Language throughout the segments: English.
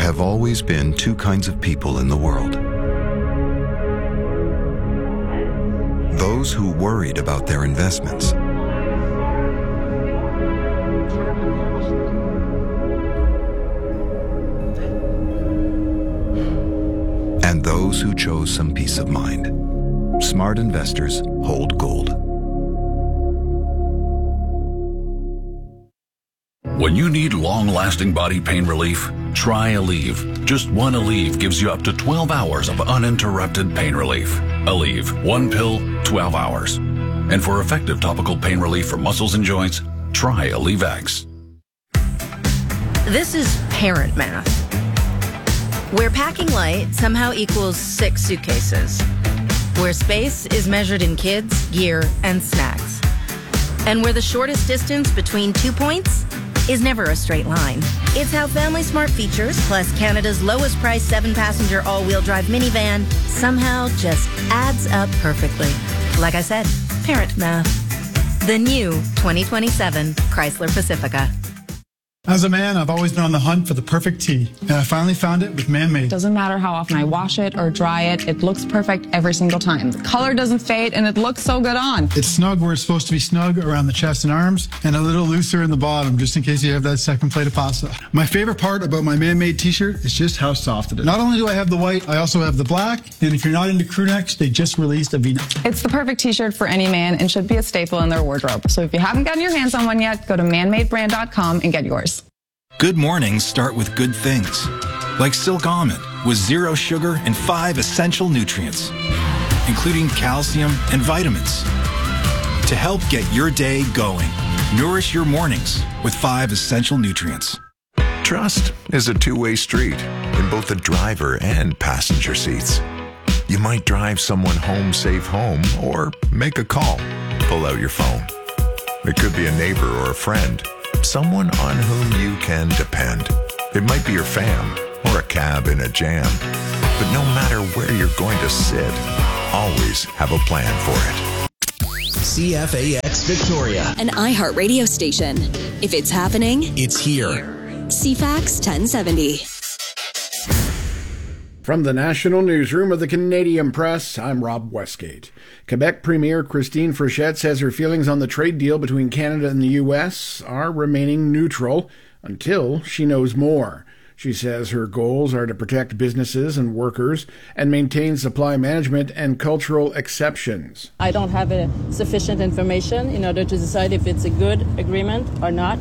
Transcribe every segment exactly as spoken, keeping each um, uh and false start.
have always been two kinds of people in the world. Those who worried about their investments. And those who chose some peace of mind. Smart investors hold gold. When you need long-lasting body pain relief, try Aleve. Just one Aleve gives you up to twelve hours of uninterrupted pain relief. Aleve, one pill, twelve hours. And for effective topical pain relief for muscles and joints, try Aleve X. This is parent math, where packing light somehow equals six suitcases, where space is measured in kids, gear, and snacks, and where the shortest distance between two points is never a straight line. It's how Family Smart features, plus Canada's lowest price seven-passenger all-wheel drive minivan, somehow just adds up perfectly. Like I said, parent math. The new twenty twenty-seven Chrysler Pacifica. As a man, I've always been on the hunt for the perfect tee, and I finally found it with Man-Made. Doesn't matter how often I wash it or dry it, it looks perfect every single time. The color doesn't fade, and it looks so good on. It's snug where it's supposed to be snug around the chest and arms, and a little looser in the bottom, just in case you have that second plate of pasta. My favorite part about my Man-Made t-shirt is just how soft it is. Not only do I have the white, I also have the black, and if you're not into crew necks, they just released a V-neck. It's the perfect t-shirt for any man and should be a staple in their wardrobe. So if you haven't gotten your hands on one yet, go to man made brand dot com and get yours. Good mornings start with good things, like Silk Almond with zero sugar and five essential nutrients, including calcium and vitamins. To help get your day going, nourish your mornings with five essential nutrients. Trust is a two-way street in both the driver and passenger seats. You might drive someone home safe home or make a call, pull out your phone. It could be a neighbor or a friend. Someone on whom you can depend. It might be your fam or a cab in a jam. But no matter where you're going to sit, always have a plan for it. C F A X Victoria, an iHeart radio station. If it's happening, it's here. C FAX ten seventy. From the National Newsroom of the Canadian Press, I'm Rob Westgate. Quebec Premier Christine Frechette says her feelings on the trade deal between Canada and the U S are remaining neutral until she knows more. She says her goals are to protect businesses and workers and maintain supply management and cultural exceptions. I don't have a sufficient information in order to decide if it's a good agreement or not.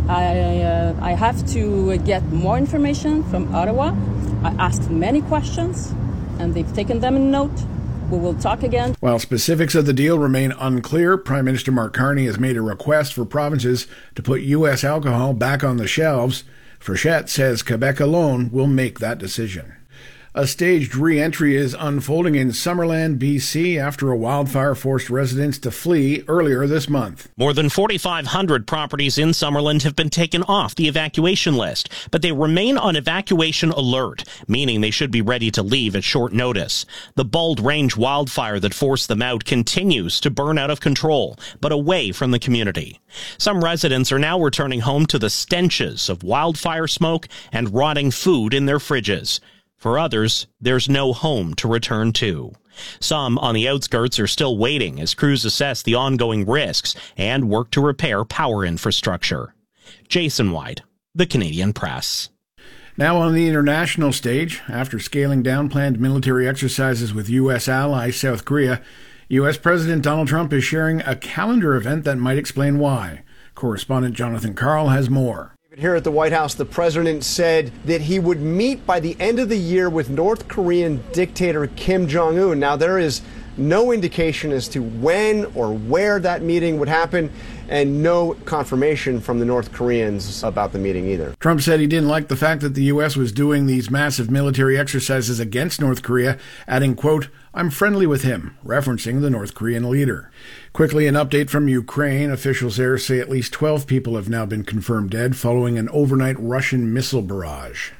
I, uh, I have to get more information from Ottawa. I asked many questions, and they've taken them in note. We will talk again. While specifics of the deal remain unclear, Prime Minister Mark Carney has made a request for provinces to put U S alcohol back on the shelves. Frechette says Quebec alone will make that decision. A staged re-entry is unfolding in Summerland, B C after a wildfire forced residents to flee earlier this month. More than forty-five hundred properties in Summerland have been taken off the evacuation list, but they remain on evacuation alert, meaning they should be ready to leave at short notice. The Bald Range wildfire that forced them out continues to burn out of control, but away from the community. Some residents are now returning home to the stenches of wildfire smoke and rotting food in their fridges. For others, there's no home to return to. Some on the outskirts are still waiting as crews assess the ongoing risks and work to repair power infrastructure. Jason White, The Canadian Press. Now on the international stage, after scaling down planned military exercises with U S ally South Korea, U S President Donald Trump is sharing a calendar event that might explain why. Correspondent Jonathan Karl has more. Here at the White House, the president said that he would meet by the end of the year with North Korean dictator Kim Jong-un. Now, there is no indication as to when or where that meeting would happen, and no confirmation from the North Koreans about the meeting either. Trump said he didn't like the fact that the U S was doing these massive military exercises against North Korea, adding, quote, "I'm friendly with him," referencing the North Korean leader. Quickly, an update from Ukraine. Officials there say at least twelve people have now been confirmed dead following an overnight Russian missile barrage.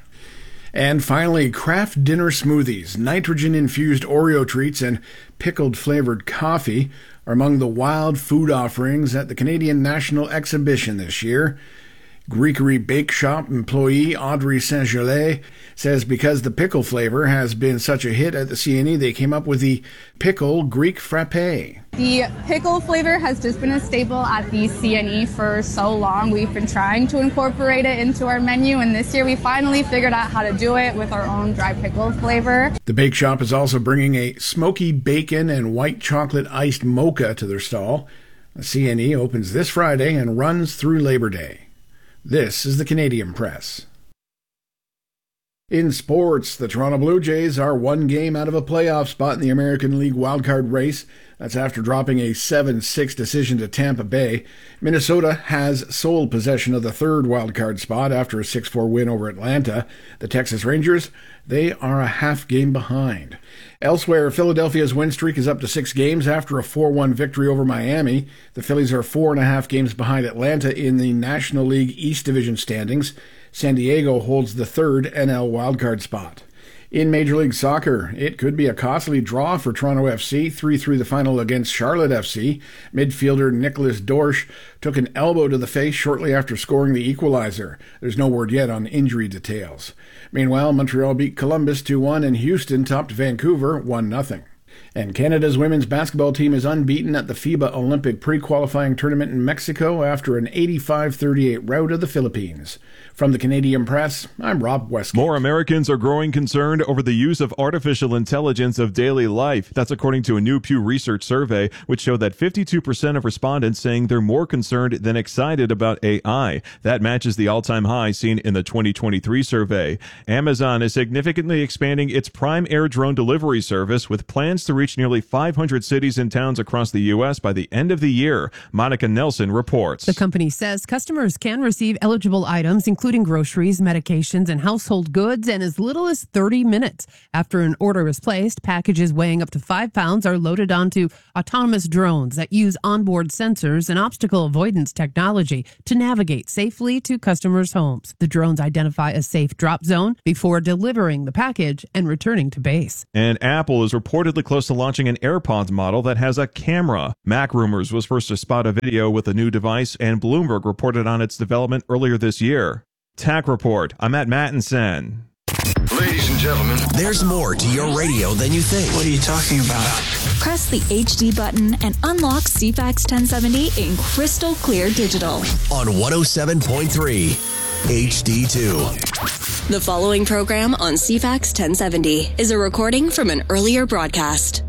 And finally, Kraft dinner smoothies, nitrogen-infused Oreo treats, and pickled-flavored coffee are among the wild food offerings at the Canadian National Exhibition this year. Greekery Bake Shop employee Audrey Saint-Gelais says because the pickle flavor has been such a hit at the C N E, they came up with the Pickle Greek Frappé. The pickle flavor has just been a staple at the C N E for so long. We've been trying to incorporate it into our menu, and this year we finally figured out how to do it with our own dry pickle flavor. The bake shop is also bringing a smoky bacon and white chocolate iced mocha to their stall. The C N E opens this Friday and runs through Labor Day. This is the Canadian Press. In sports, the Toronto Blue Jays are one game out of a playoff spot in the American League wildcard race. That's after dropping a seven six decision to Tampa Bay. Minnesota has sole possession of the third wildcard spot after a six four win over Atlanta. The Texas Rangers, they are a half game behind. Elsewhere, Philadelphia's win streak is up to six games after a four one victory over Miami. The Phillies are four and a half games behind Atlanta in the National League East Division standings. San Diego holds the third N L wildcard spot. In Major League Soccer, it could be a costly draw for Toronto F C, three three the final against Charlotte F C. Midfielder Nicholas Dorsch took an elbow to the face shortly after scoring the equalizer. There's no word yet on injury details. Meanwhile, Montreal beat Columbus two one and Houston topped Vancouver one nothing. And Canada's women's basketball team is unbeaten at the FIBA Olympic pre-qualifying tournament in Mexico after an eighty-five thirty-eight rout of the Philippines. From the Canadian Press, I'm Rob Westgate. More Americans are growing concerned over the use of artificial intelligence of daily life. That's according to a new Pew Research survey, which showed that fifty-two percent of respondents saying they're more concerned than excited about A I. That matches the all-time high seen in the twenty twenty-three survey. Amazon is significantly expanding its Prime Air drone delivery service with plans to reach nearly five hundred cities and towns across the U S by the end of the year. Monica Nelson reports. The company says customers can receive eligible items, including groceries, medications, and household goods, in as little as thirty minutes. After an order is placed, packages weighing up to five pounds are loaded onto autonomous drones that use onboard sensors and obstacle avoidance technology to navigate safely to customers' homes. The drones identify a safe drop zone before delivering the package and returning to base. And Apple is reportedly close to launching an AirPods model that has a camera. MacRumors was first to spot a video with the new device, and Bloomberg reported on its development earlier this year. Tech Report. I'm at Mattinson. Ladies and gentlemen, there's more to your radio than you think. What are you talking about? Press the H D button and unlock C FAX ten seventy in crystal clear digital. On one oh seven point three H D two. The following program on C FAX ten seventy is a recording from an earlier broadcast.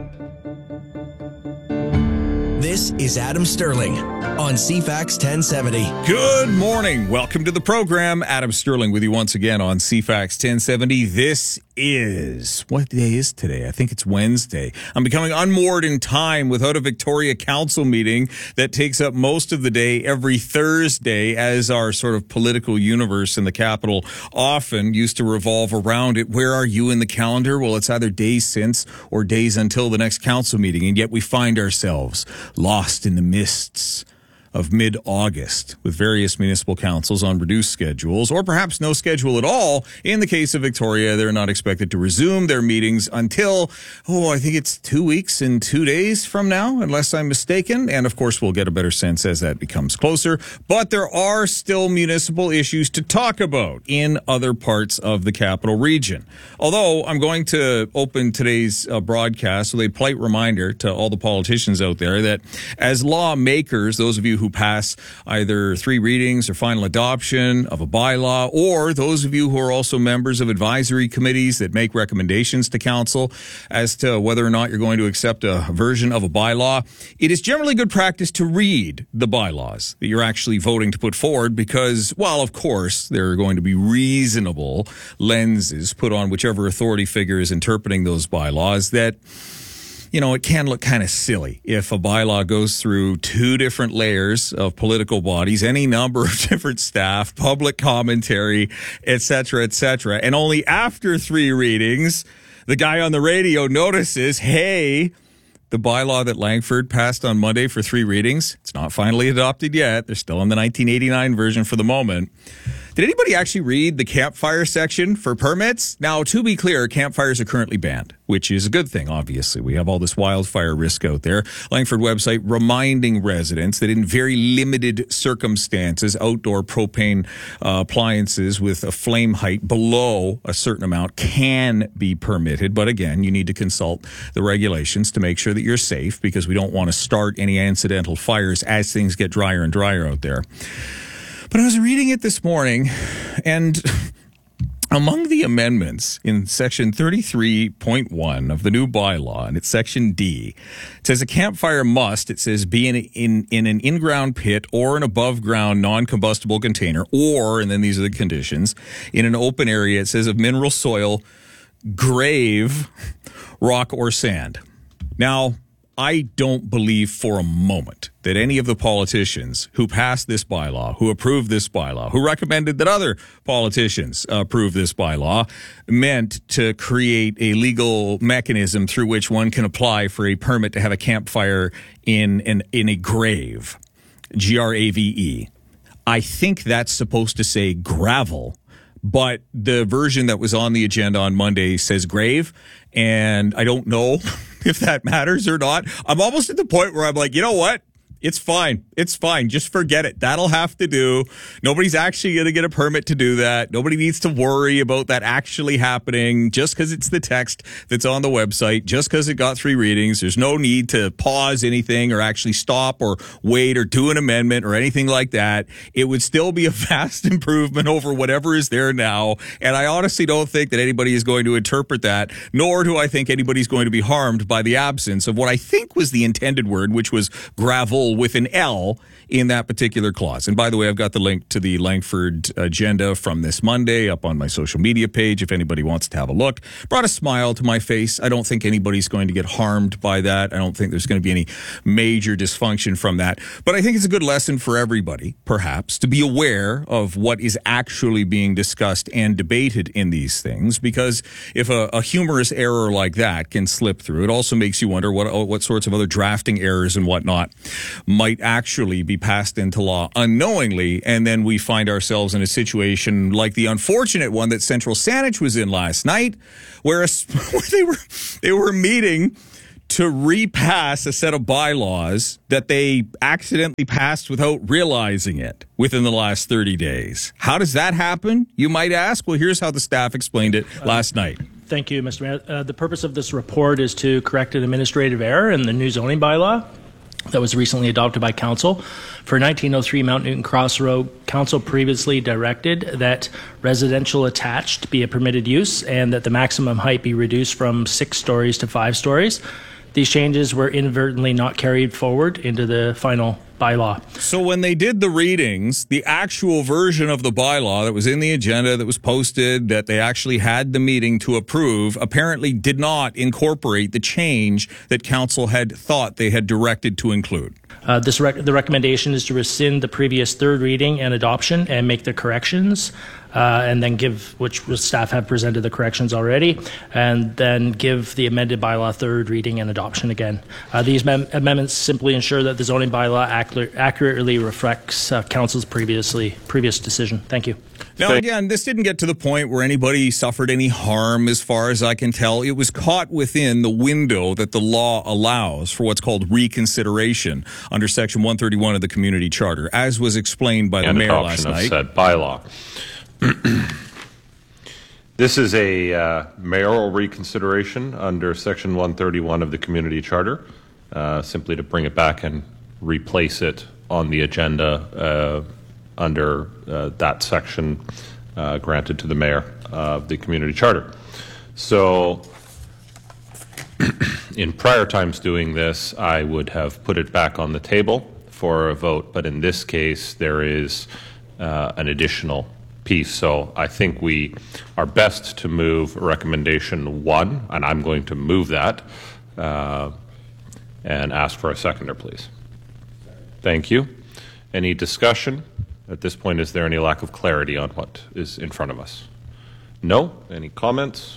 This is Adam Sterling on C FAX ten seventy. Good morning. Welcome to the program. Adam Sterling with you once again on C FAX ten seventy. This is, what day is today? I think it's Wednesday. I'm becoming unmoored in time without a Victoria Council meeting that takes up most of the day every Thursday, as our sort of political universe in the capital often used to revolve around it. Where are you in the calendar? Well, it's either days since or days until the next council meeting, and yet we find ourselves lost in the mists of mid-August with various municipal councils on reduced schedules, or perhaps no schedule at all. In the case of Victoria, they're not expected to resume their meetings until, oh, I think it's two weeks and two days from now, unless I'm mistaken. And of course, we'll get a better sense as that becomes closer. But there are still municipal issues to talk about in other parts of the capital region. Although I'm going to open today's uh, broadcast with a polite reminder to all the politicians out there that as lawmakers, those of you who who pass either three readings or final adoption of a bylaw, or those of you who are also members of advisory committees that make recommendations to council as to whether or not you're going to accept a version of a bylaw, it is generally good practice to read the bylaws that you're actually voting to put forward, because, while of course there are going to be reasonable lenses put on whichever authority figure is interpreting those bylaws, that you know, it can look kind of silly if a bylaw goes through two different layers of political bodies, any number of different staff, public commentary, et cetera, et cetera. And only after three readings, the guy on the radio notices, hey, the bylaw that Langford passed on Monday for three readings, it's not finally adopted yet. They're still in the nineteen eighty-nine version for the moment. Did anybody actually read the campfire section for permits? Now, to be clear, campfires are currently banned. which is a good thing, obviously. We have all this wildfire risk out there. Langford website reminding residents that in very limited circumstances, outdoor propane uh, appliances with a flame height below a certain amount can be permitted. But again, you need to consult the regulations to make sure that you're safe, because we don't want to start any incidental fires as things get drier and drier out there. But I was reading it this morning, and among the amendments in section thirty-three point one of the new bylaw, and it's section D, it says a campfire must, it says, be in, in, in an in-ground pit or an above-ground non-combustible container, or, and then these are the conditions, in an open area, it says, of mineral soil, grave, rock, or sand. Now, I don't believe for a moment that any of the politicians who passed this bylaw, who approved this bylaw, who recommended that other politicians approve this bylaw, meant to create a legal mechanism through which one can apply for a permit to have a campfire in an, in a grave, G R A V E. I think that's supposed to say gravel, but the version that was on the agenda on Monday says grave, and I don't know if that matters or not. I'm almost at the point where I'm like, you know what? It's fine. It's fine. Just forget it. That'll have to do. Nobody's actually going to get a permit to do that. Nobody needs to worry about that actually happening just because it's the text that's on the website, just because it got three readings. There's no need to pause anything or actually stop or wait or do an amendment or anything like that. It would still be a vast improvement over whatever is there now. And I honestly don't think that anybody is going to interpret that, nor do I think anybody's going to be harmed by the absence of what I think was the intended word, which was gravel with an L in that particular clause. And by the way, I've got the link to the Langford agenda from this Monday up on my social media page if anybody wants to have a look. Brought a smile to my face. I don't think anybody's going to get harmed by that. I don't think there's going to be any major dysfunction from that. But I think it's a good lesson for everybody, perhaps, to be aware of what is actually being discussed and debated in these things, because if a, a humorous error like that can slip through, it also makes you wonder what, what sorts of other drafting errors and whatnot might actually be passed into law unknowingly, and then we find ourselves in a situation like the unfortunate one that Central Saanich was in last night, where, a, where they were they were meeting to repass a set of bylaws that they accidentally passed without realizing it within the last thirty days. How does that happen, you might ask? Well, here's how the staff explained it last night. Thank you, Mister Mayor. Uh, the purpose of this report is to correct an administrative error in the new zoning bylaw that was recently adopted by Council. For nineteen oh three Mount Newton Crossroad, Council previously directed that residential attached be a permitted use and that the maximum height be reduced from six stories to five stories. These changes were inadvertently not carried forward into the final bylaw. So when they did the readings, the actual version of the bylaw that was in the agenda, that was posted, that they actually had the meeting to approve, apparently did not incorporate the change that Council had thought they had directed to include. Uh, this rec- the recommendation is to rescind the previous third reading and adoption and make the corrections, uh, and then give, which staff have presented the corrections already, and then give the amended bylaw third reading and adoption again. Uh, these mem- amendments simply ensure that the zoning bylaw ac- accurately reflects uh, Council's previously previous decision. Thank you. Now, again, this didn't get to the point where anybody suffered any harm, as far as I can tell. It was caught within the window that the law allows for what's called reconsideration under Section one thirty-one of the Community Charter, as was explained by the and mayor adoption last night. Of said bylaw. This is a uh, mayoral reconsideration under Section one thirty-one of the Community Charter, uh, simply to bring it back and replace it on the agenda uh, under uh, that section uh, granted to the mayor of the Community Charter. So in prior times doing this, I would have put it back on the table for a vote, but in this case, there is uh, an additional piece. So I think we are best to move recommendation one, and I'm going to move that uh, and ask for a seconder, please. Thank you. Any discussion? At this point, is there any lack of clarity on what is in front of us? No? Any comments?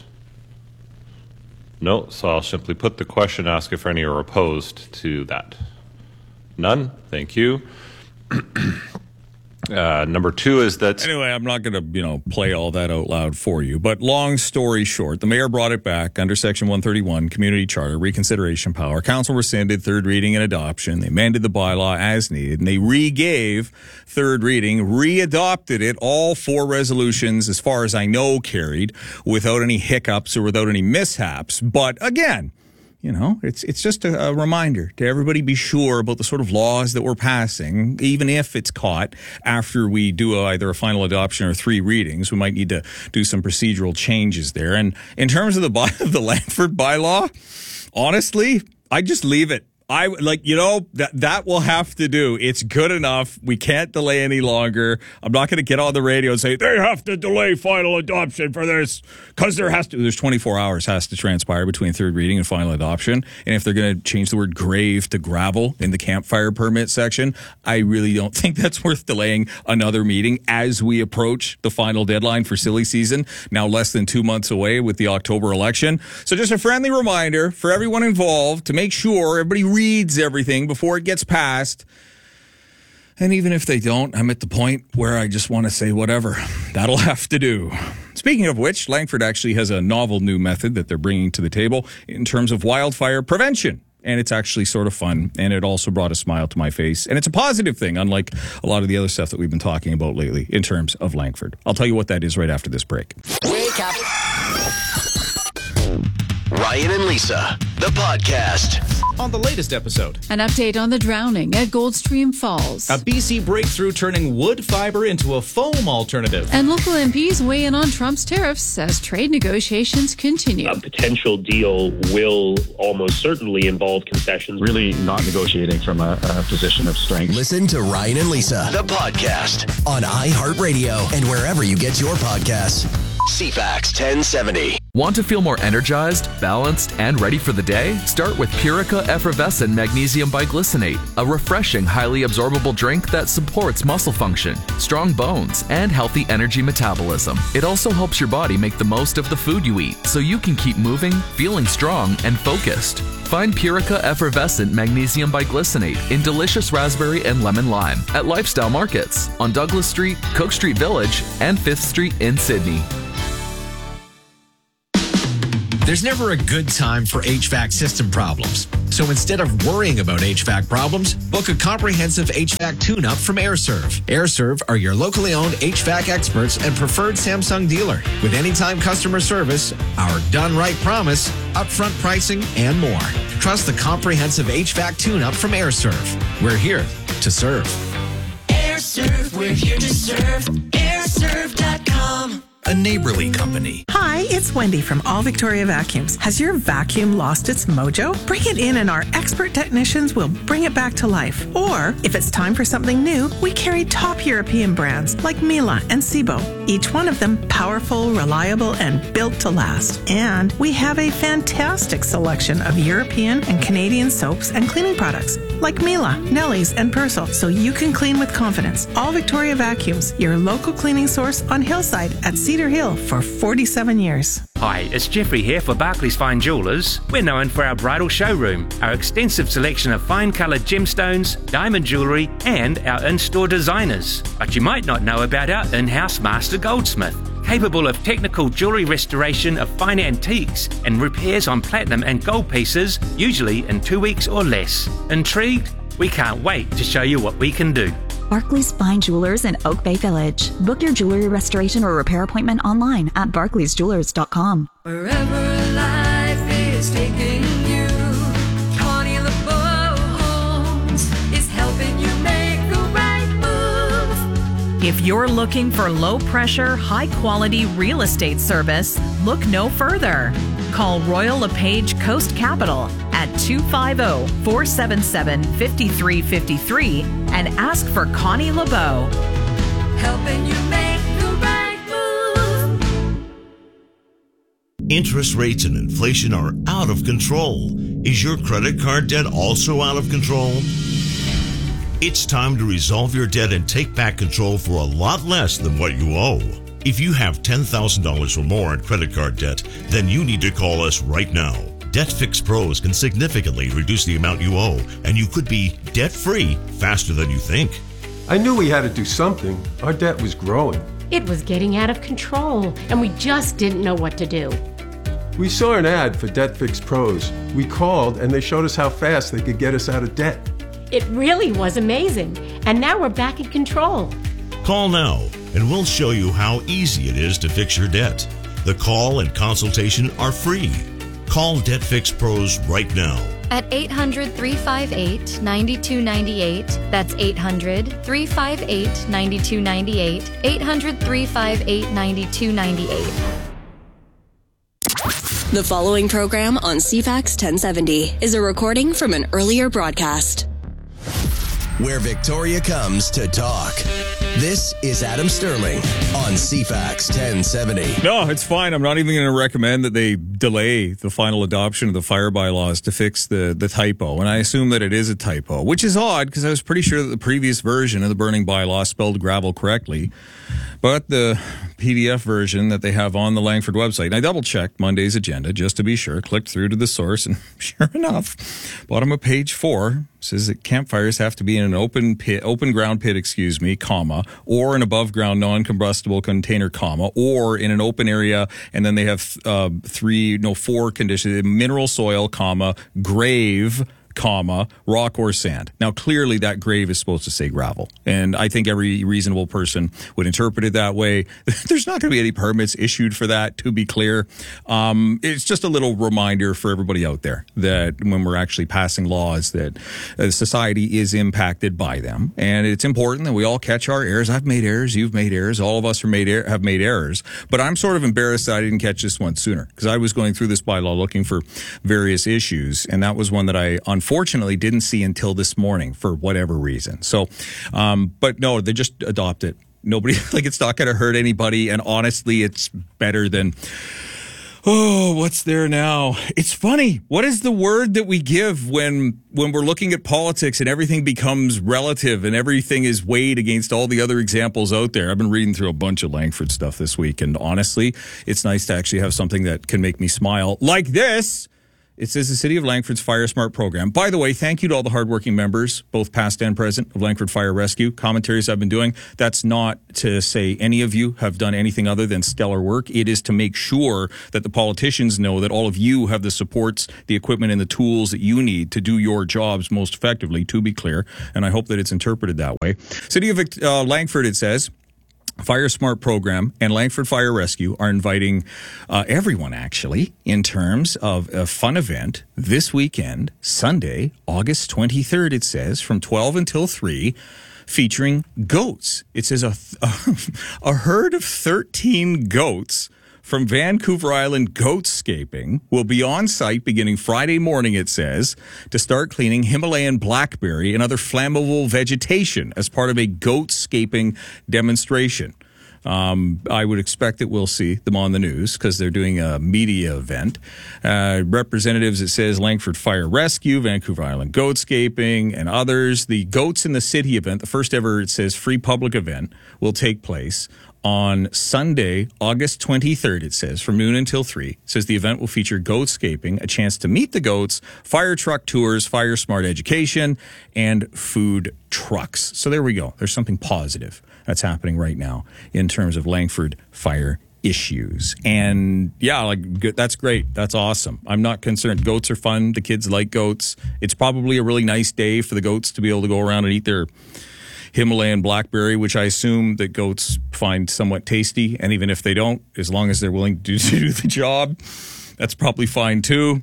No? So I'll simply put the question, ask if any are opposed to that. None? Thank you. Uh, number two is that... Anyway, I'm not going to, you know, play all that out loud for you. But long story short, the mayor brought it back under Section one thirty-one, Community Charter, reconsideration power. Council rescinded third reading and adoption. They amended the bylaw as needed, and they re-gave third reading, re-adopted it, all four resolutions, as far as I know, carried, without any hiccups or without any mishaps. But again... You know, it's it's just a, a reminder to everybody be sure about the sort of laws that we're passing, even if it's caught after we do a, either a final adoption or three readings. We might need to do some procedural changes there. And in terms of the by, the Langford bylaw, honestly, I just leave it. I like, you know, that that will have to do. It's good enough. We can't delay any longer. I'm not going to get on the radio and say they have to delay final adoption for this because there has to. There's twenty-four hours has to transpire between third reading and final adoption. And if they're going to change the word grave to gravel in the campfire permit section, I really don't think that's worth delaying another meeting as we approach the final deadline for silly season, now less than two months away with the October election. So just a friendly reminder for everyone involved to make sure everybody reads everything before it gets passed. And even if they don't, I'm at the point where I just want to say whatever. That'll have to do. Speaking of which, Langford actually has a novel new method that they're bringing to the table in terms of wildfire prevention. And it's actually sort of fun. And it also brought a smile to my face. And it's a positive thing, unlike a lot of the other stuff that we've been talking about lately in terms of Langford. I'll tell you what that is right after this break. Wake up. Ryan and Lisa, the podcast. On the latest episode, an update on the drowning at Goldstream Falls. A B C breakthrough turning wood fiber into a foam alternative. And local M Ps weigh in on Trump's tariffs as trade negotiations continue. A potential deal will almost certainly involve concessions. Really not negotiating from a, a position of strength. Listen to Ryan and Lisa, the podcast, on iHeartRadio and wherever you get your podcasts. C FAX ten seventy. Want to feel more energized, balanced, and ready for the day? Start with Purica Effervescent Magnesium Biglycinate, a refreshing, highly absorbable drink that supports muscle function, strong bones, and healthy energy metabolism. It also helps your body make the most of the food you eat, so you can keep moving, feeling strong, and focused. Find Purica Effervescent Magnesium Biglycinate in delicious raspberry and lemon lime at Lifestyle Markets on Douglas Street, Cook Street Village, and fifth Street in Sydney. There's never a good time for H V A C system problems. So instead of worrying about H V A C problems, book a comprehensive H V A C tune-up from AirServe. AirServe are your locally owned H V A C experts and preferred Samsung dealer with anytime customer service, our done right promise, upfront pricing, and more. Trust the comprehensive H V A C tune-up from AirServe. We're here to serve. AirServe, we're here to serve. air serve dot com. A neighborly company. Hi, it's Wendy from All Victoria Vacuums. Has your vacuum lost its mojo? Bring it in and our expert technicians will bring it back to life. Or, if it's time for something new, we carry top European brands like Miele and Sebo. Each one of them powerful, reliable, and built to last. And we have a fantastic selection of European and Canadian soaps and cleaning products like Miele, Nelly's, and Persil, so you can clean with confidence. All Victoria Vacuums, your local cleaning source on Hillside at Cedar Hill for forty-seven years. Hi, it's Jeffrey here for Barclays Fine Jewellers. We're known for our bridal showroom, our extensive selection of fine coloured gemstones, diamond jewellery, and our in-store designers. But you might not know about our in-house master goldsmith, capable of technical jewellery restoration of fine antiques and repairs on platinum and gold pieces, usually in two weeks or less. Intrigued? We can't wait to show you what we can do. Barclays Fine Jewelers in Oak Bay Village. Book your jewelry restoration or repair appointment online at barclays jewelers dot com. Wherever life is taking you, Connie LeBeau Homes is helping you make the right move. If you're looking for low-pressure, high-quality real estate service, look no further. Call Royal LePage Coast Capital at two five zero, four seven seven, five three five three and ask for Connie LeBeau. Helping you make the right move. Interest rates and inflation are out of control. Is your credit card debt also out of control? It's time to resolve your debt and take back control for a lot less than what you owe. If you have ten thousand dollars or more in credit card debt, then you need to call us right now. Debt Fix Pros can significantly reduce the amount you owe, and you could be debt-free faster than you think. I knew we had to do something. Our debt was growing. It was getting out of control, and we just didn't know what to do. We saw an ad for Debt Fix Pros. We called, and they showed us how fast they could get us out of debt. It really was amazing, and now we're back in control. Call now, and we'll show you how easy it is to fix your debt. The call and consultation are free. Call Debt Fix Pros right now. At eight hundred, three five eight, nine two nine eight. That's eight hundred, three five eight, nine two nine eight. eight hundred, three five eight, nine two nine eight. The following program on C FAX ten seventy is a recording from an earlier broadcast. Where Victoria comes to talk. This is Adam Sterling on C FAX ten seventy. No, it's fine. I'm not even going to recommend that they delay the final adoption of the fire bylaws to fix the, the typo. And I assume that it is a typo, which is odd because I was pretty sure that the previous version of the burning bylaw spelled gravel correctly. But the P D F version that they have on the Langford website, and I double-checked Monday's agenda just to be sure, clicked through to the source, and sure enough, bottom of page four says that campfires have to be in an open pit, open ground pit, excuse me, comma, or an above-ground non-combustible container, comma, or in an open area, and then they have uh, three, no, four conditions, mineral soil, comma, grave, comma, rock or sand. Now, clearly that grave is supposed to say gravel. And I think every reasonable person would interpret it that way. There's not going to be any permits issued for that, to be clear. Um, it's just a little reminder for everybody out there that when we're actually passing laws that uh, society is impacted by them. And it's important that we all catch our errors. I've made errors. You've made errors. All of us are made er- have made errors. But I'm sort of embarrassed that I didn't catch this one sooner because I was going through this bylaw looking for various issues. And that was one that I unfortunately Unfortunately, didn't see until this morning for whatever reason. So, um, but no, they just adopt it. Nobody, like, it's not going to hurt anybody. And honestly, it's better than, oh, what's there now? It's funny. What is the word that we give when, when we're looking at politics and everything becomes relative and everything is weighed against all the other examples out there? I've been reading through a bunch of Langford stuff this week. And honestly, it's nice to actually have something that can make me smile like this. It says the City of Langford's Fire Smart program. By the way, thank you to all the hardworking members, both past and present, of Langford Fire Rescue. Commentaries I've been doing, that's not to say any of you have done anything other than stellar work. It is to make sure that the politicians know that all of you have the supports, the equipment, and the tools that you need to do your jobs most effectively, to be clear. And I hope that it's interpreted that way. City of uh, Langford, it says, Fire Smart program and Langford Fire Rescue are inviting uh, everyone, actually, in terms of a fun event this weekend, Sunday, August twenty-third, it says, from twelve until three, featuring goats. It says a, a, a herd of thirteen goats from Vancouver Island Goatscaping will be on site beginning Friday morning, it says, to start cleaning Himalayan blackberry and other flammable vegetation as part of a goatscaping demonstration. Um, I would expect that we'll see them on the news because they're doing a media event. Uh, representatives, it says, Langford Fire Rescue, Vancouver Island Goatscaping, and others. The Goats in the City event, the first ever, it says, free public event, will take place on Sunday, August twenty-third, it says, from noon until three. It says the event will feature goatscaping, a chance to meet the goats, fire truck tours, fire smart education, and food trucks. So there we go. There's something positive that's happening right now in terms of Langford fire issues. And yeah, like, good, that's great. That's awesome. I'm not concerned. Goats are fun. The kids like goats. It's probably a really nice day for the goats to be able to go around and eat their Himalayan blackberry, which I assume that goats find somewhat tasty. And even if they don't, as long as they're willing to do, to do the job, that's probably fine too.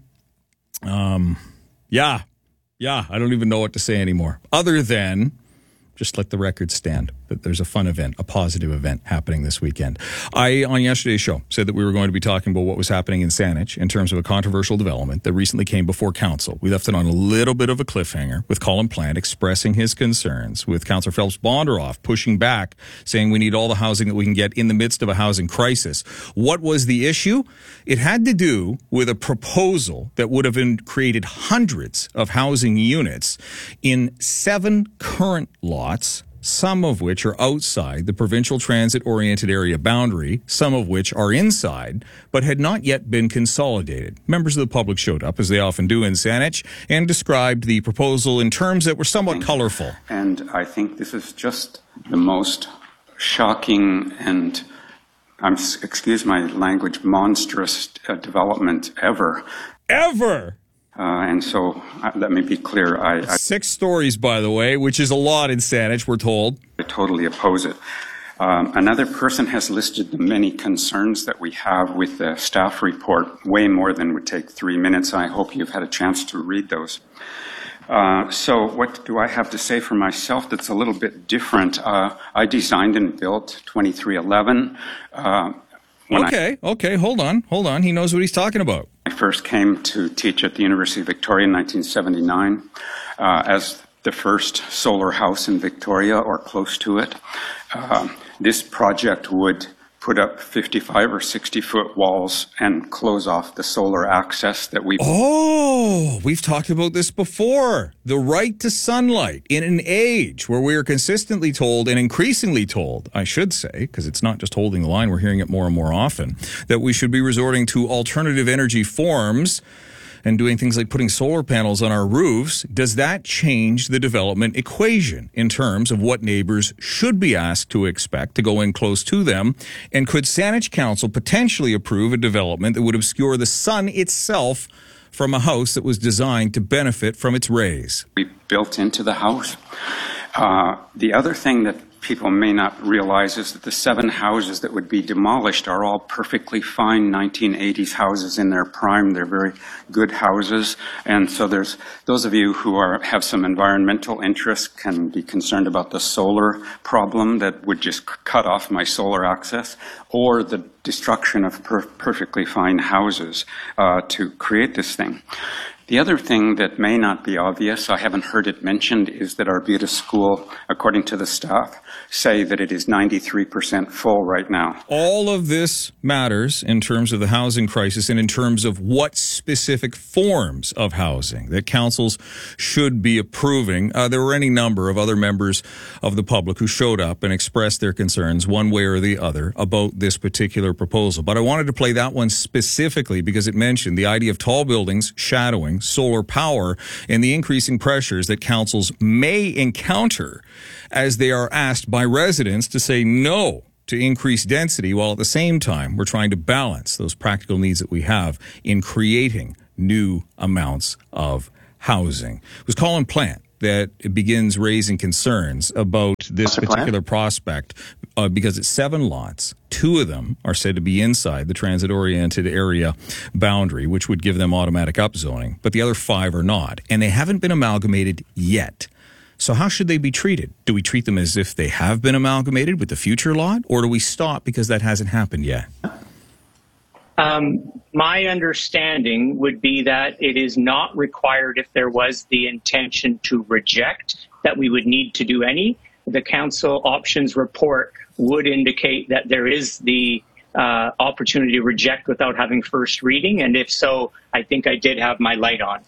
Um, yeah, yeah, I don't even know what to say anymore. Other than just let the record stand that there's a fun event, a positive event happening this weekend. I, on yesterday's show, said that we were going to be talking about what was happening in Saanich in terms of a controversial development that recently came before council. We left it on a little bit of a cliffhanger with Colin Plant expressing his concerns, with Councillor Phelps Bondaroff pushing back, saying we need all the housing that we can get in the midst of a housing crisis. What was the issue? It had to do with a proposal that would have been created hundreds of housing units in seven current lots some of which are outside the provincial transit-oriented area boundary, some of which are inside, but had not yet been consolidated. Members of the public showed up, as they often do in Saanich, and described the proposal in terms that were somewhat colorful. And I think this is just the most shocking and, I'm excuse my language, monstrous uh, development ever. Ever! Uh, and so, uh, let me be clear. I, I Six stories, by the way, which is a lot in Saanich, we're told. I totally oppose it. Um, another person has listed the many concerns that we have with the staff report, way more than would take three minutes. I hope you've had a chance to read those. Uh, so what do I have to say for myself that's a little bit different? Uh, I designed and built twenty-three eleven. Uh, okay, I, okay, hold on, hold on. He knows what he's talking about. I first came to teach at the University of Victoria in nineteen seventy-nine uh, as the first solar house in Victoria, or close to it. Uh, this project would put up fifty-five or sixty foot walls and close off the solar access that we... Oh, we've talked about this before. The right to sunlight in an age where we are consistently told, and increasingly told, I should say, because it's not just holding the line, we're hearing it more and more often, that we should be resorting to alternative energy forms and doing things like putting solar panels on our roofs. Does that change the development equation in terms of what neighbors should be asked to expect to go in close to them? And could Saanich Council potentially approve a development that would obscure the sun itself from a house that was designed to benefit from its rays? We built into the house. Uh, the other thing that people may not realize is that the seven houses that would be demolished are all perfectly fine nineteen eighties houses in their prime. They're very good houses. And so there's those of you who are have some environmental interest can be concerned about the solar problem that would just cut off my solar access, or the destruction of per perfectly fine houses uh, to create this thing. The other thing that may not be obvious, I haven't heard it mentioned, is that Arbutus School, according to the staff, say that it is ninety-three percent full right now. All of this matters in terms of the housing crisis and in terms of what specific forms of housing that councils should be approving. Uh, there were any number of other members of the public who showed up and expressed their concerns one way or the other about this particular proposal. But I wanted to play that one specifically because it mentioned the idea of tall buildings shadowing solar power and the increasing pressures that councils may encounter as they are asked by residents to say no to increased density, while at the same time we're trying to balance those practical needs that we have in creating new amounts of housing. It was Colin Plant that it begins raising concerns about this particular prospect uh, because it's seven lots. Two of them are said to be inside the transit-oriented area boundary, which would give them automatic upzoning, but the other five are not, and they haven't been amalgamated yet. So how should they be treated? Do we treat them as if they have been amalgamated with the future lot, or do we stop because that hasn't happened yet? Um, my understanding would be that it is not required if there was the intention to reject that we would need to do any. The council options report would indicate that there is the uh, opportunity to reject without having first reading. And if so, I think I did have my light on.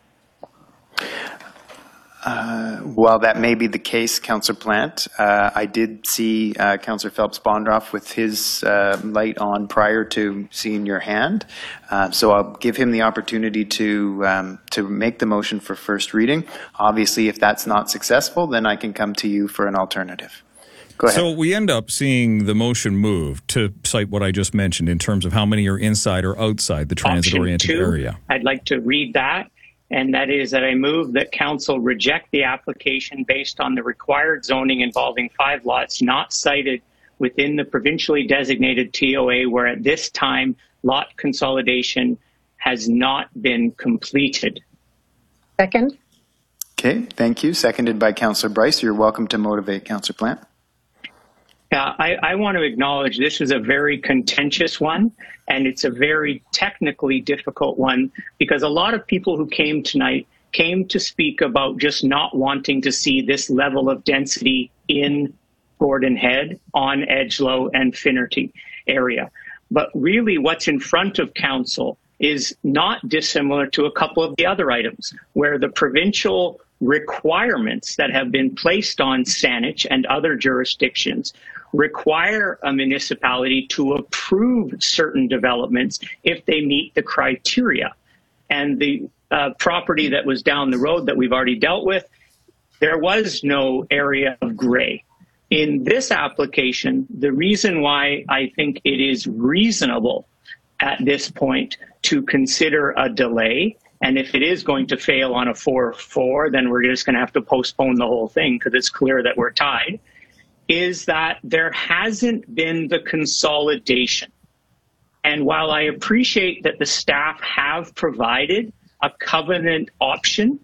Uh, well, that may be the case, Councillor Plant. Uh, I did see uh, Councillor Phelps-Bondroff with his uh, light on prior to seeing your hand. Uh, so I'll give him the opportunity to um, to make the motion for first reading. Obviously, if that's not successful, then I can come to you for an alternative. Go ahead. So we end up seeing the motion move to cite what I just mentioned in terms of how many are inside or outside the transit-oriented area. I'd like to read that. And that is that I move that council reject the application based on the required zoning involving five lots not cited within the provincially designated T O A, where at this time lot consolidation has not been completed. Second. Okay, thank you. Seconded by Councillor Bryce. You're welcome to motivate, Councillor Plant. Yeah, I, I want to acknowledge this is a very contentious one, and it's a very technically difficult one, because a lot of people who came tonight came to speak about just not wanting to see this level of density in Gordon Head, on Edgelow and Finnerty area. But really what's in front of council is not dissimilar to a couple of the other items, where the provincial requirements that have been placed on Saanich and other jurisdictions require a municipality to approve certain developments if they meet the criteria. And the uh, property that was down the road that we've already dealt with, there was no area of gray. In this application, the reason why I think it is reasonable at this point to consider a delay, and if it is going to fail on a four four, then we're just going to have to postpone the whole thing because it's clear that we're tied, is that there hasn't been the consolidation. And while I appreciate that the staff have provided a covenant option,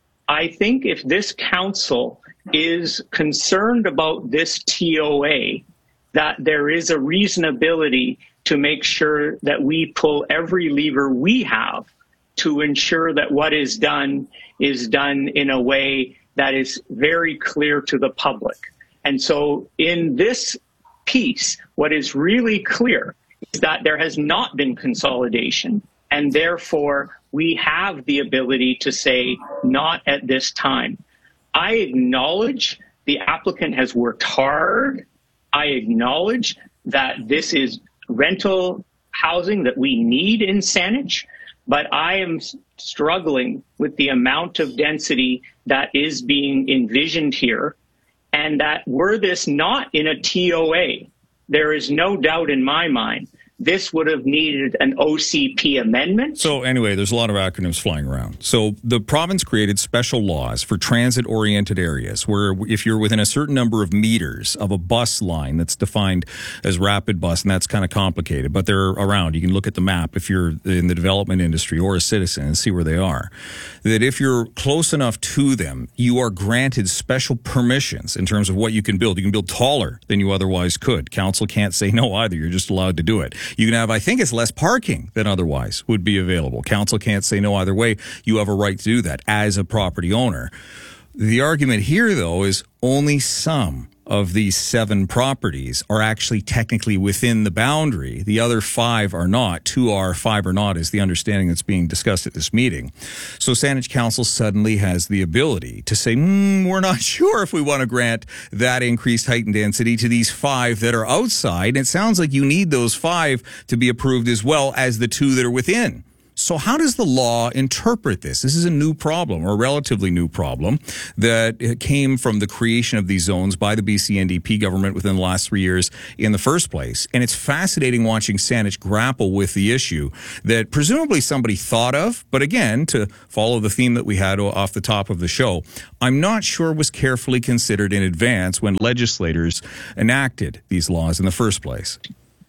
I think if this council is concerned about this T O A, that there is a reasonability to make sure that we pull every lever we have to ensure that what is done is done in a way that is very clear to the public. And so in this piece, what is really clear is that there has not been consolidation, and therefore we have the ability to say not at this time. I acknowledge the applicant has worked hard. I acknowledge that this is rental housing that we need in Saanich, but I am struggling with the amount of density that is being envisioned here, and that were this not in a T O A, there is no doubt in my mind this would have needed an O C P amendment. So anyway, there's a lot of acronyms flying around. So the province created special laws for transit-oriented areas where if you're within a certain number of meters of a bus line that's defined as rapid bus, and that's kind of complicated, but they're around. You can look at the map if you're in the development industry or a citizen and see where they are. That if you're close enough to them, you are granted special permissions in terms of what you can build. You can build taller than you otherwise could. Council can't say no either. You're just allowed to do it. You can have, I think it's less parking than otherwise would be available. Council can't say no either way. You have a right to do that as a property owner. The argument here, though, is only some of these seven properties are actually technically within the boundary. The other five are not. Two are, five are not, is the understanding that's being discussed at this meeting. So Saanich Council suddenly has the ability to say, mm, we're not sure if we want to grant that increased height and density to these five that are outside. And it sounds like you need those five to be approved as well as the two that are within. So how does the law interpret this? This is a new problem, or a relatively new problem, that came from the creation of these zones by the B C N D P government within the last three years in the first place. And it's fascinating watching Saanich grapple with the issue that presumably somebody thought of, but again, to follow the theme that we had off the top of the show, I'm not sure was carefully considered in advance when legislators enacted these laws in the first place.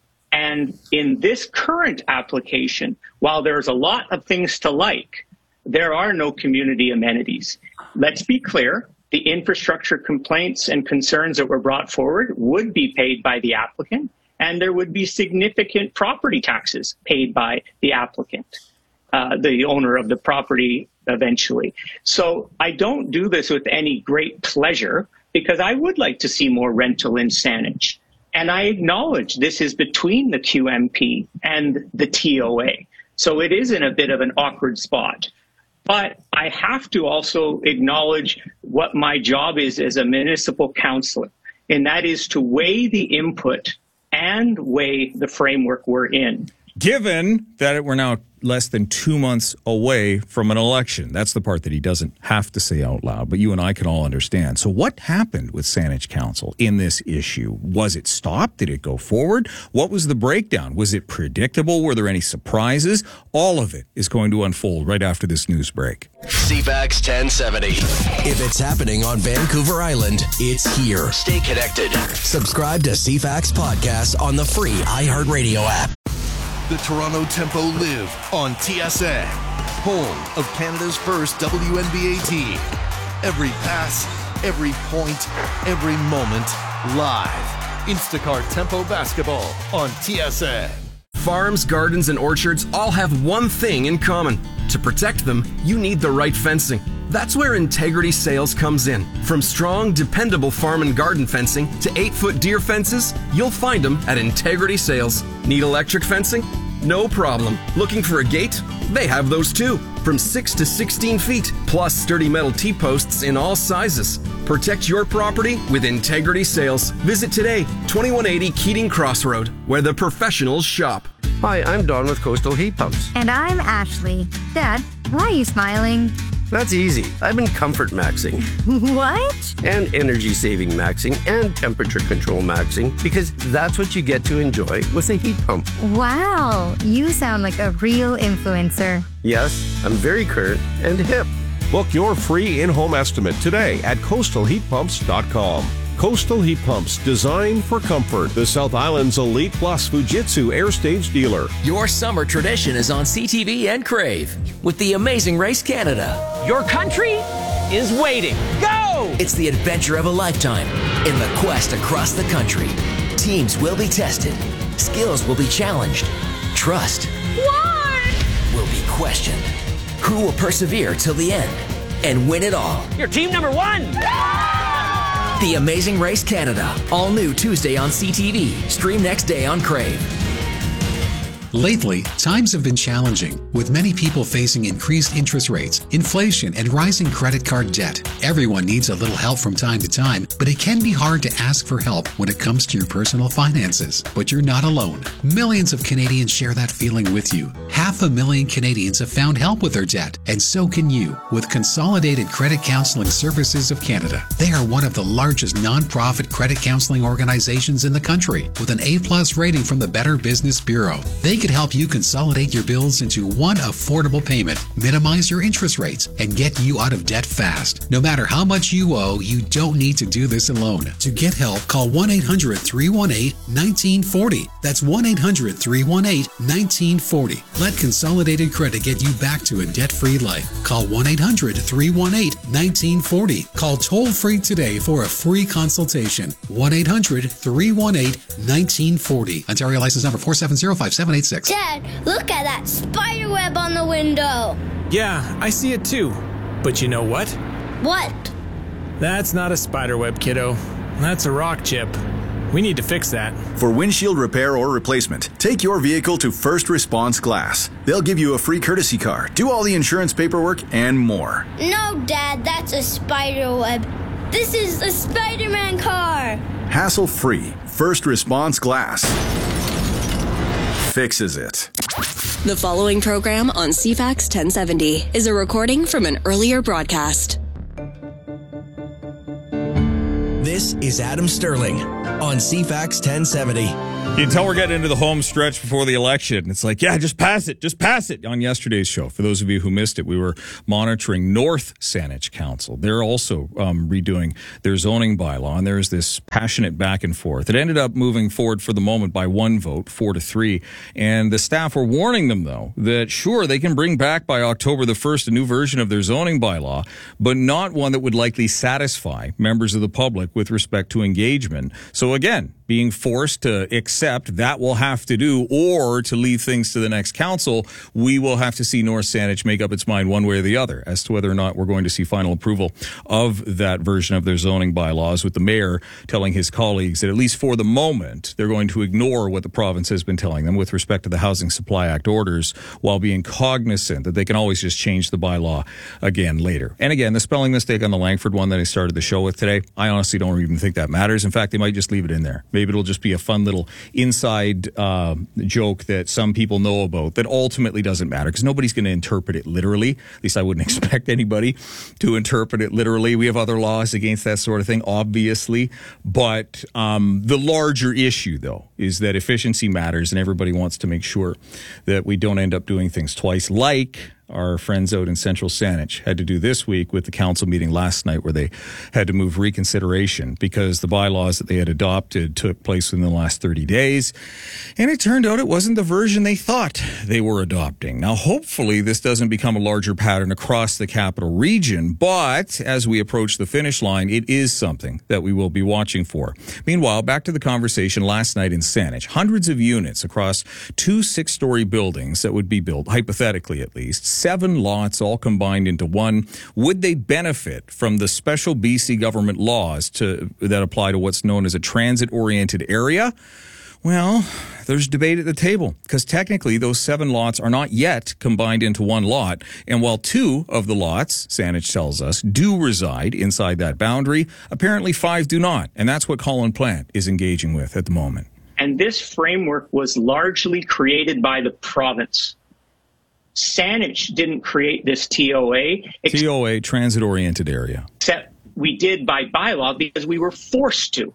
And in this current application, while there's a lot of things to like, there are no community amenities. Let's be clear, the infrastructure complaints and concerns that were brought forward would be paid by the applicant, and there would be significant property taxes paid by the applicant, uh, the owner of the property eventually. So I don't do this with any great pleasure because I would like to see more rental in Saanich. And I acknowledge this is between the Q M P and the T O A. So it is in a bit of an awkward spot. But I have to also acknowledge what my job is as a municipal councillor, and that is to weigh the input and weigh the framework we're in. Given that we're now less than two months away from an election. That's the part that he doesn't have to say out loud, but you and I can all understand. So what happened with Saanich Council in this issue? Was it stopped? Did it go forward? What was the breakdown? Was it predictable? Were there any surprises? All of it is going to unfold right after this news break. C FAX ten seventy. If it's happening on Vancouver Island, it's here. Stay connected. Subscribe to C FAX Podcast on the free iHeartRadio app. The Toronto Tempo live on T S N, home of Canada's first W N B A team. Every pass, every point, every moment, live. Instacart Tempo Basketball on T S N. Farms, gardens, and orchards all have one thing in common. To protect them, you need the right fencing. That's where Integrity Sales comes in. From strong, dependable farm and garden fencing to eight-foot deer fences, you'll find them at Integrity Sales. Need electric fencing? No problem. Looking for a gate? They have those too. from six to sixteen feet, plus sturdy metal T-posts in all sizes. Protect your property with Integrity Sales. Visit today, twenty-one eighty Keating Crossroad, where the professionals shop. Hi, I'm Don with Coastal Heat Pumps. And I'm Ashley. Dad, why are you smiling? That's easy. I've been comfort maxing. What? And energy saving maxing and temperature control maxing because that's what you get to enjoy with a heat pump. Wow, you sound like a real influencer. Yes, I'm very current and hip. Book your free in-home estimate today at coastal heat pumps dot com. Coastal Heat Pumps, designed for comfort. The South Island's Elite Plus Fujitsu Air Stage dealer. Your summer tradition is on C T V and Crave with the Amazing Race Canada. Your country is waiting. Go! It's the adventure of a lifetime in the quest across the country. Teams will be tested. Skills will be challenged. Trust What? will be questioned. Who will persevere till the end and win it all? You're team number one! The Amazing Race Canada. All new Tuesday on C T V. Stream next day on Crave. Lately, times have been challenging, with many people facing increased interest rates, inflation, and rising credit card debt. Everyone needs a little help from time to time, but it can be hard to ask for help when it comes to your personal finances. But you're not alone. Millions of Canadians share that feeling with you. Half a million Canadians have found help with their debt, and so can you with Consolidated Credit Counseling Services of Canada. They are one of the largest nonprofit credit counseling organizations in the country, with an A-plus rating from the Better Business Bureau. They could help you consolidate your bills into one affordable payment, minimize your interest rates, and get you out of debt fast. No matter how much you owe, you don't need to do this alone. To get help, call one eight hundred, three one eight, one nine four zero. That's one eight hundred, three one eight, one nine four zero. Let Consolidated Credit get you back to a debt-free life. Call one eight hundred, three one eight, one nine four zero. Call toll-free today for a free consultation. one eight hundred, three one eight, one nine four zero. Ontario license number four seven zero, five seven eight six. Dad, look at that spider web on the window. Yeah, I see it too. But you know what? What? That's not a spider web, kiddo. That's a rock chip. We need to fix that. For windshield repair or replacement, take your vehicle to First Response Glass. They'll give you a free courtesy car, do all the insurance paperwork, and more. No, Dad, that's a spider web. This is a Spider-Man car. Hassle-free. First Response Glass fixes it. The following program on C FAX ten seventy is a recording from an earlier broadcast. This is Adam Sterling on C FAX ten seventy. You can tell we're getting into the home stretch before the election. It's like, yeah, just pass it. Just pass it. On yesterday's show, for those of you who missed it, we were monitoring North Saanich Council. They're also um, redoing their zoning bylaw, and there's this passionate back and forth. It ended up moving forward for the moment by one vote, four to three. And the staff were warning them, though, that sure, they can bring back by October the first a new version of their zoning bylaw, but not one that would likely satisfy members of the public with respect to engagement. So again, being forced to accept that will have to do, or to leave things to the next council, we will have to see North Saanich make up its mind one way or the other as to whether or not we're going to see final approval of that version of their zoning bylaws, with the mayor telling his colleagues that at least for the moment, they're going to ignore what the province has been telling them with respect to the Housing Supply Act orders, while being cognizant that they can always just change the bylaw again later. And again, the spelling mistake on the Langford one that I started the show with today, I honestly don't even think that matters. In fact, they might just leave it in there. Maybe it'll just be a fun little inside uh, joke that some people know about that ultimately doesn't matter, because nobody's going to interpret it literally. At least I wouldn't expect anybody to interpret it literally. We have other laws against that sort of thing, obviously. But um, the larger issue, though, is that efficiency matters, and everybody wants to make sure that we don't end up doing things twice, like our friends out in Central Saanich had to do this week with the council meeting last night, where they had to move reconsideration because the bylaws that they had adopted took place within the last thirty days. And it turned out it wasn't the version they thought they were adopting. Now, hopefully this doesn't become a larger pattern across the capital region, but as we approach the finish line, it is something that we will be watching for. Meanwhile, back to the conversation last night in Saanich. Hundreds of units across two six-story buildings that would be built, hypothetically at least, seven lots all combined into one. Would they benefit from the special B C government laws to that apply to what's known as a transit-oriented area? Well, there's debate at the table because technically those seven lots are not yet combined into one lot. And while two of the lots, Saanich tells us, do reside inside that boundary, apparently five do not. And that's what Colin Plant is engaging with at the moment. And this framework was largely created by the province. Saanich didn't create this T O A. T O A, transit-oriented area. Except we did by bylaw because we were forced to.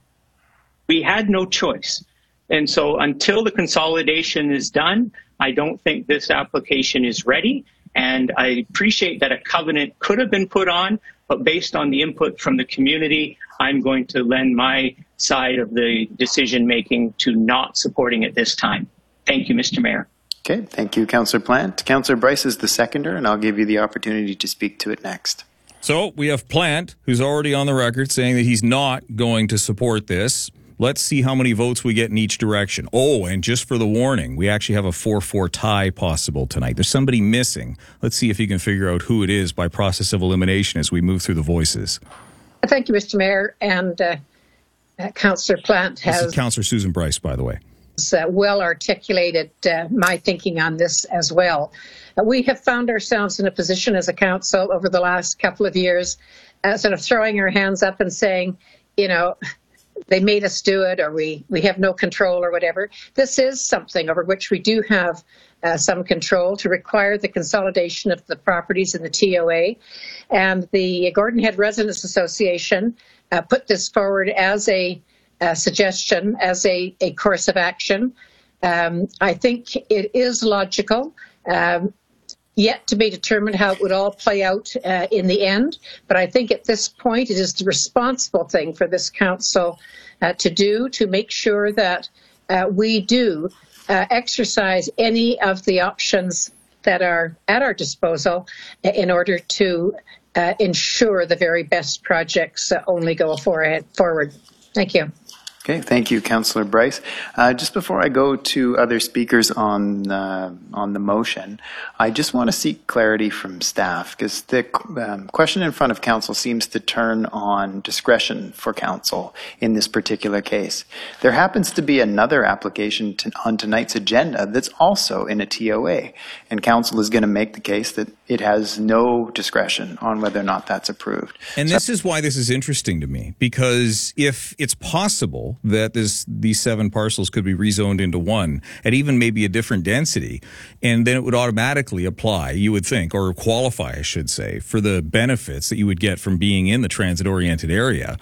We had no choice. And so until the consolidation is done, I don't think this application is ready. And I appreciate that a covenant could have been put on, but based on the input from the community, I'm going to lend my side of the decision-making to not supporting it this time. Thank you, Mister Mayor. Okay, thank you, Councillor Plant. Councillor Bryce is the seconder, and I'll give you the opportunity to speak to it next. So we have Plant, who's already on the record saying that he's not going to support this. Let's see how many votes we get in each direction. Oh, and just for the warning, we actually have a four four tie possible tonight. There's somebody missing. Let's see if you can figure out who it is by process of elimination as we move through the voices. Thank you, Mister Mayor. And uh, uh, Councillor Plant has... This is Councillor Susan Bryce, by the way. Uh, well articulated uh, my thinking on this as well. Uh, we have found ourselves in a position as a council over the last couple of years, uh, sort of throwing our hands up and saying, you know, they made us do it, or we, we have no control or whatever. This is something over which we do have uh, some control to require the consolidation of the properties in the T O A. And the Gordon Head Residents Association uh, put this forward as a uh, suggestion, as a, a course of action. Um, I think it is logical. Um, Yet to be determined how it would all play out uh, in the end. But I think at this point it is the responsible thing for this council uh, to do, to make sure that uh, we do uh, exercise any of the options that are at our disposal in order to uh, ensure the very best projects uh, only go forward. Thank you. Okay, thank you, Councillor Bryce. Uh, just before I go to other speakers on uh, on the motion, I just want to seek clarity from staff because the um, question in front of council seems to turn on discretion for council in this particular case. There happens to be another application to, on tonight's agenda that's also in a T O A, and council is going to make the case that it has no discretion on whether or not that's approved. And so, this is why this is interesting to me, because if it's possible that this these seven parcels could be rezoned into one at even maybe a different density, and then it would automatically apply, you would think, or qualify, I should say, for the benefits that you would get from being in the transit-oriented area.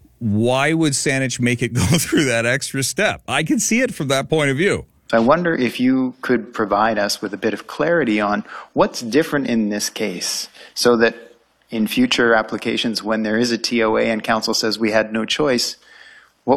Why would Saanich make it go through that extra step? I can see it from that point of view. I wonder if you could provide us with a bit of clarity on what's different in this case so that in future applications when there is a T O A and council says we had no choice,